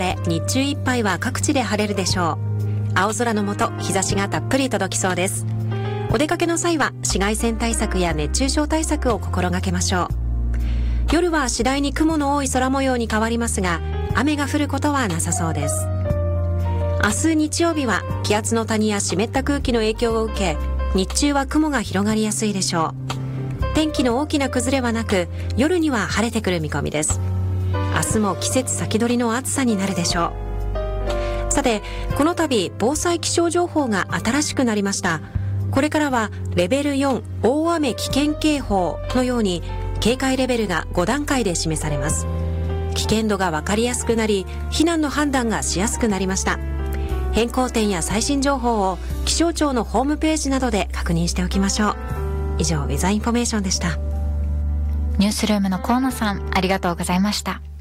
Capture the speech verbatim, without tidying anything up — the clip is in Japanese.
え、日中いっぱいは各地で晴れるでしょう。青空の下、日差しがたっぷり届きそうです。お出かけの際は紫外線対策や熱中症対策を心がけましょう。夜は次第に雲の多い空模様に変わりますが、雨が降ることはなさそうです。明日日曜日は気圧の谷や湿った空気の影響を受け、日中は雲が広がりやすいでしょう。天気の大きな崩れはなく、夜には晴れてくる見込みです。明日も季節先取りの暑さになるでしょう。さて、この度防災気象情報が新しくなりました。これからはレベルよん大雨危険警報のように警戒レベルがご段階で示されます。危険度が分かりやすくなり、避難の判断がしやすくなりました。変更点や最新情報を気象庁のホームページなどで確認しておきましょう。以上、ウェザーインフォメーションでした。 ニュースルームの河野さん、ありがとうございました。